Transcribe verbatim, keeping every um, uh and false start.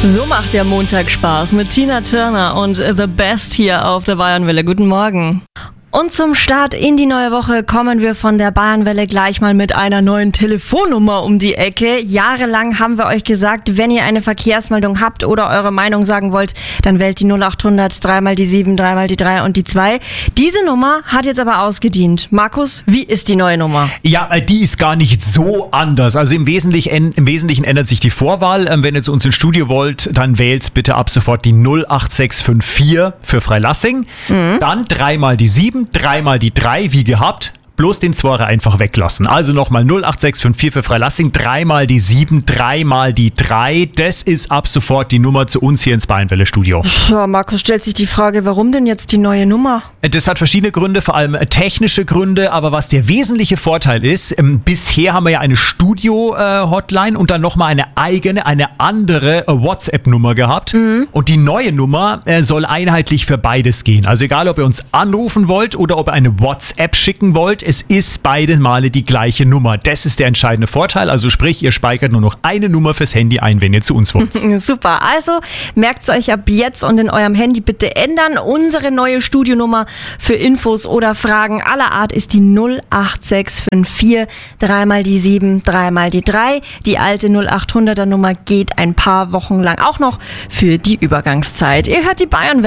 So macht der Montag Spaß mit Tina Turner und The Best hier auf der Bayernwelle. Guten Morgen. Und zum Start in die neue Woche kommen wir von der Bayernwelle gleich mal mit einer neuen Telefonnummer um die Ecke. Jahrelang haben wir euch gesagt, wenn ihr eine Verkehrsmeldung habt oder eure Meinung sagen wollt, dann wählt die null acht hundert, dreimal die sieben, dreimal die drei und die zwei. Diese Nummer hat jetzt aber ausgedient. Markus, wie ist die neue Nummer? Ja, die ist gar nicht so anders. Also im Wesentlichen, im Wesentlichen ändert sich die Vorwahl. Wenn ihr zu uns ins Studio wollt, dann wählt bitte ab sofort die null acht sechs fünf vier für Freilassing. Mhm. Dann dreimal die sieben, dreimal die drei, wie gehabt. Bloß den Zworer einfach weglassen. Also nochmal null acht sechs fünf vier für Freilassing, dreimal die sieben, dreimal die drei. Das ist ab sofort die Nummer zu uns hier ins Bayernwelle-Studio. Ja, Markus stellt sich die Frage, warum denn jetzt die neue Nummer? Das hat verschiedene Gründe, vor allem technische Gründe. Aber was der wesentliche Vorteil ist, ähm, bisher haben wir ja eine Studio-Hotline äh, und dann nochmal eine eigene, eine andere äh, WhatsApp-Nummer gehabt. Mhm. Und die neue Nummer äh, soll einheitlich für beides gehen. Also egal, ob ihr uns anrufen wollt oder ob ihr eine WhatsApp schicken wollt, es ist beide Male die gleiche Nummer. Das ist der entscheidende Vorteil. Also sprich, ihr speichert nur noch eine Nummer fürs Handy ein, wenn ihr zu uns wollt. Super. Also merkt es euch ab jetzt und in eurem Handy bitte ändern. Unsere neue Studionummer für Infos oder Fragen aller Art ist die null acht sechs fünf vier, dreimal die sieben, dreimal die drei. Die alte null acht hunderter Nummer geht ein paar Wochen lang auch noch für die Übergangszeit. Ihr hört die Bayernwelle.